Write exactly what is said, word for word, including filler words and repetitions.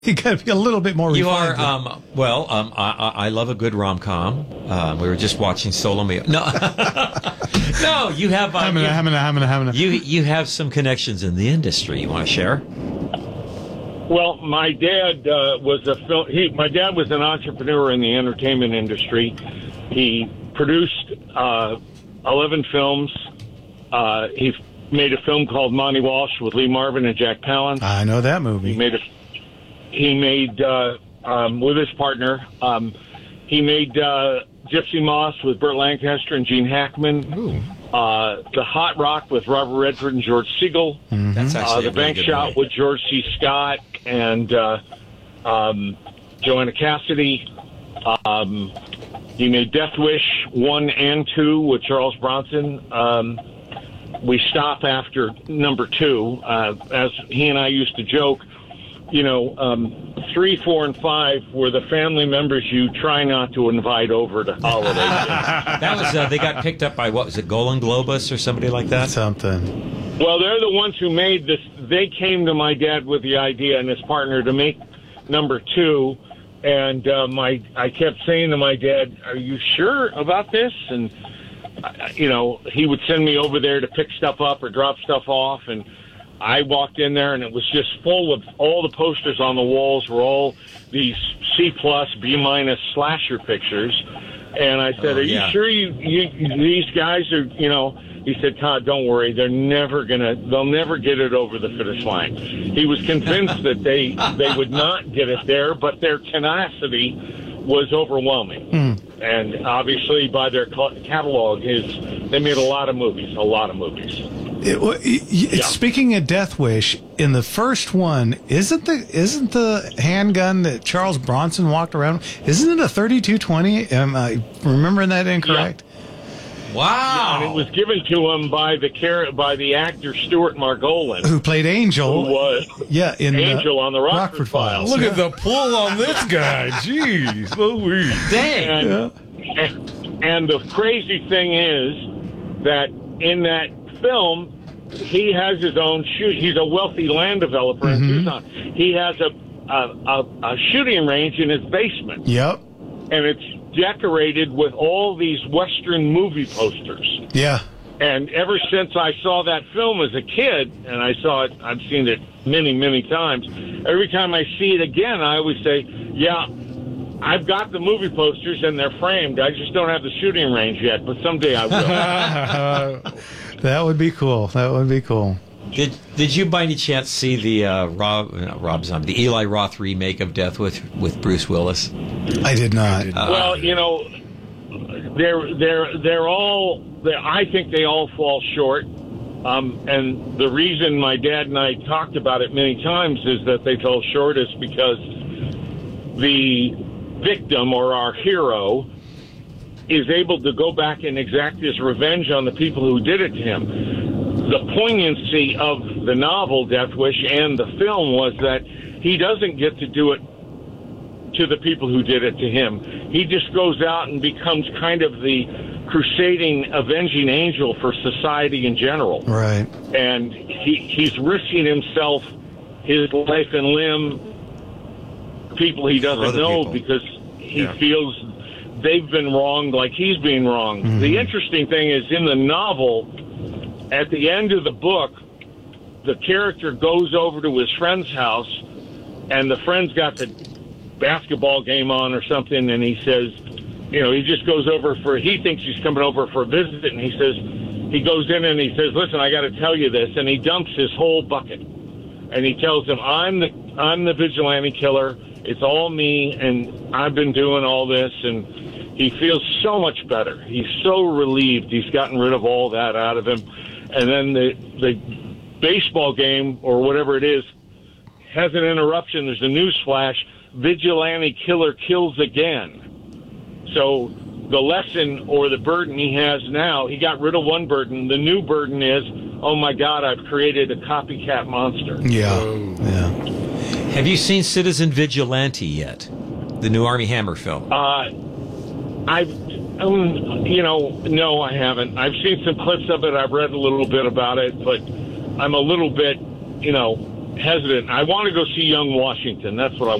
You got to be a little bit more You refined. are, um, well, um, I, I I love a good rom-com. Um, we were just watching Solo Me. No, no, you have, uh, Hamina, you, hamina, hamina, hamina. you, you have some connections in the industry. You want to share? Well, my dad uh, was a film. He, my dad was an entrepreneur in the entertainment industry. He produced uh, eleven films. Uh, he made a film called Monty Walsh with Lee Marvin and Jack Palance. I know that movie. He made a. He made uh, um, with his partner. Um, he made uh, Gypsy Moss with Burt Lancaster and Gene Hackman. Ooh. Uh, the Hot Rock with Robert Redford and George Siegel. Mm-hmm. That's Uh, actually the a really Bank good Shot movie. with George C. Scott and uh, um, Joanna Cassidy. Um, he made Death Wish one and two with Charles Bronson. Um, we stop after number two. Uh, as he and I used to joke, you know, um, three, four, and five were the family members you try not to invite over to holiday dinners. That was, uh, they got picked up by, what was it, Golan Globus or somebody like that? Something. Well, they're the ones who made this. They came to my dad with the idea and his partner to make number two. And uh, my, I kept saying to my dad, "Are you sure about this?" And uh, you know, he would send me over there to pick stuff up or drop stuff off. And I walked in there, and it was just full of all the posters on the walls were all these C plus, B minus slasher pictures. And I said, Oh, "Are yeah. you sure you, you these guys are, you know?" He said, "Todd, don't worry. They're never gonna. They'll never get it over the finish line." He was convinced that they they would not get it there, but their tenacity was overwhelming. Mm. And obviously, by their catalog, is they made a lot of movies, a lot of movies. It, w- y- y- Yeah. Speaking of Death Wish, in the first one, isn't the isn't the handgun that Charles Bronson walked around? Isn't it a thirty-two twenty? Am I remembering that incorrect? Wow. And it was given to him by the car- by the actor Stuart Margolin, Who played Angel? who was yeah, in Angel uh, on the Rockford Files. Look at the pull on this guy. Jeez Louise. Dang. And, and, and the crazy thing is that in that film, he has his own shoot. He's a wealthy land developer in Tucson. He has a a, a a shooting range in his basement, Yep. and it's decorated with all these Western movie posters. Yeah. And ever since I saw that film as a kid, and I saw it, I've seen it many, many times. Every time I see it again, I always say, "Yeah, I've got the movie posters and they're framed. I just don't have the shooting range yet, but someday I will." That would be cool. That would be cool. Did Did you by any chance see the uh, Rob not Rob Zombie, the Eli Roth remake of Death with with Bruce Willis? I did not. Well, you know, they're they're they're all. They're, I think they all fall short. Um, and the reason my dad and I talked about it many times is that they fell short is because the victim or our hero is able to go back and exact his revenge on the people who did it to him. The poignancy of the novel Death Wish and the film was that he doesn't get to do it to the people who did it to him. He just goes out and becomes kind of the crusading, avenging angel for society in general. Right. And he, he's risking himself, his life and limb, people he For doesn't other know people. because he Yeah. feels they've been wronged like he's being wronged. Mm-hmm. The interesting thing is in the novel, at the end of the book, the character goes over to his friend's house, and the friend's got the basketball game on or something, and he says, you know, he just goes over for, he thinks he's coming over for a visit, and he says, he goes in and he says, "Listen, I got to tell you this," and he dumps his whole bucket, and he tells him, I'm the, I'm the vigilante killer, it's all me, and I've been doing all this, and he feels so much better. He's so relieved he's gotten rid of all that out of him. And then the the baseball game or whatever it is has an interruption. There's a news flash. Vigilante killer kills again. So the lesson or the burden he has now, he got rid of one burden. The new burden is, oh my God, I've created a copycat monster. Yeah. Yeah. Have you seen Citizen Vigilante yet? The new Armie Hammer film. Uh, I've, um, you know, no, I haven't. I've seen some clips of it. I've read a little bit about it, but I'm a little bit, you know, hesitant. I want to go see Young Washington. That's what I